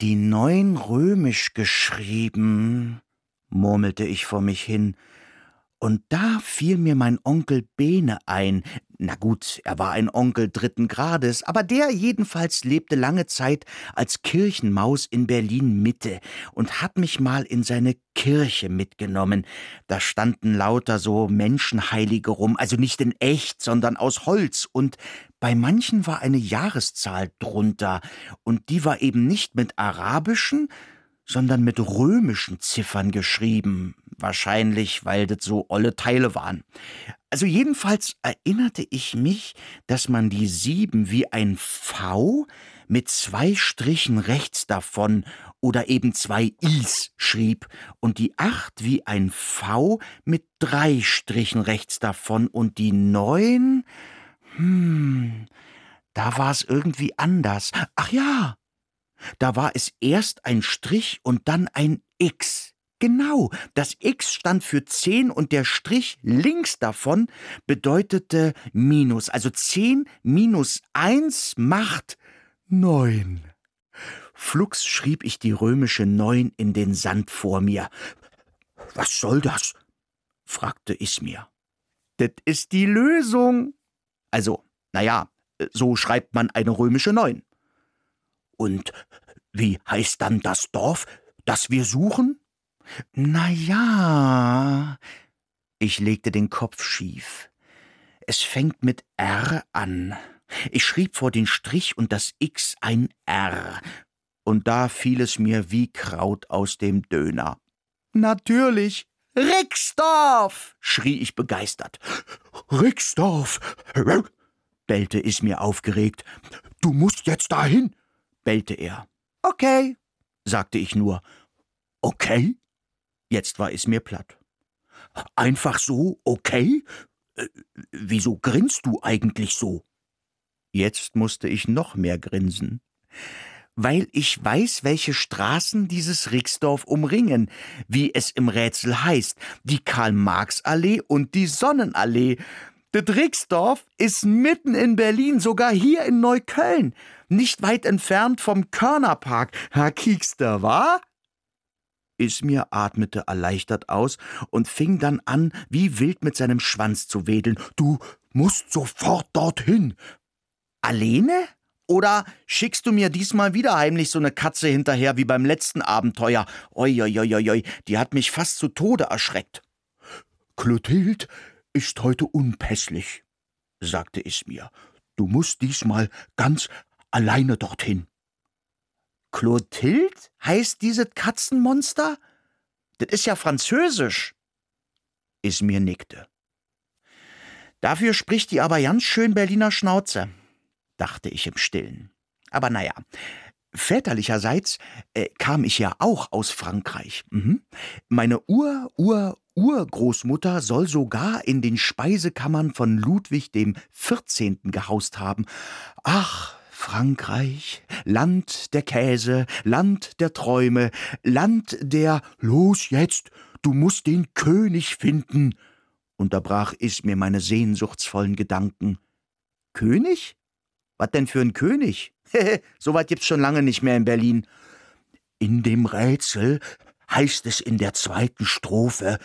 Die 9 römisch geschrieben, murmelte ich vor mich hin, und da fiel mir mein Onkel Bene ein. Na gut, er war ein Onkel 3. Grades, aber der jedenfalls lebte lange Zeit als Kirchenmaus in Berlin-Mitte und hat mich mal in seine Kirche mitgenommen. Da standen lauter so Menschenheilige rum, also nicht in echt, sondern aus Holz, und bei manchen war eine Jahreszahl drunter, und die war eben nicht mit arabischen, sondern mit römischen Ziffern geschrieben. Wahrscheinlich, weil das so olle Teile waren. Also jedenfalls erinnerte ich mich, dass man die 7 wie ein V mit 2 Strichen rechts davon oder eben 2 Is schrieb und die 8 wie ein V mit 3 Strichen rechts davon und die 9, da war es irgendwie anders. Ach ja, da war es erst ein Strich und dann ein X. Genau, das X stand für 10 und der Strich links davon bedeutete Minus. Also 10 minus 1 macht 9. Flugs schrieb ich die römische 9 in den Sand vor mir. »Was soll das?« fragte Ismir. »Das ist die Lösung.« Also, naja, so schreibt man eine römische 9. »Und wie heißt dann das Dorf, das wir suchen?« »Na ja«, ich legte den Kopf schief. »Es fängt mit R an.« Ich schrieb vor den Strich und das X ein R. Und da fiel es mir wie Kraut aus dem Döner. »Natürlich, Rixdorf«, schrie ich begeistert. »Rixdorf«, bellte Ismir aufgeregt. »Du musst jetzt dahin«, bellte er. »Okay«, sagte ich nur. »Okay?« Jetzt war Ismir platt. »Einfach so, okay? Wieso grinst du eigentlich so?« Jetzt musste ich noch mehr grinsen. »Weil ich weiß, welche Straßen dieses Rixdorf umringen, wie es im Rätsel heißt, die Karl-Marx-Allee und die Sonnenallee. Das Rixdorf ist mitten in Berlin, sogar hier in Neukölln, nicht weit entfernt vom Körnerpark. Kiekster, wa?« Ismir atmete erleichtert aus und fing dann an, wie wild mit seinem Schwanz zu wedeln. »Du musst sofort dorthin.« »Alleine? Oder schickst du mir diesmal wieder heimlich so eine Katze hinterher wie beim letzten Abenteuer? Oi, oi, oi, oi, die hat mich fast zu Tode erschreckt.« »Clotilde ist heute unpässlich«, sagte Ismir. »Du musst diesmal ganz alleine dorthin.« »Clotilde heißt dieses Katzenmonster? Das ist ja französisch.« Ismir nickte. »Dafür spricht die aber ganz schön Berliner Schnauze«, dachte ich im Stillen. Aber naja, väterlicherseits kam ich ja auch aus Frankreich. Meine Urgroßmutter soll sogar in den Speisekammern von Ludwig dem 14. gehaust haben. Ach, Frankreich, Land der Käse, Land der Träume, Land der »Los jetzt, du musst den König finden«, unterbrach Ismir meine sehnsuchtsvollen Gedanken. »König? Was denn für ein König? So weit gibt's schon lange nicht mehr in Berlin.« »In dem Rätsel heißt es in der 2. Strophe,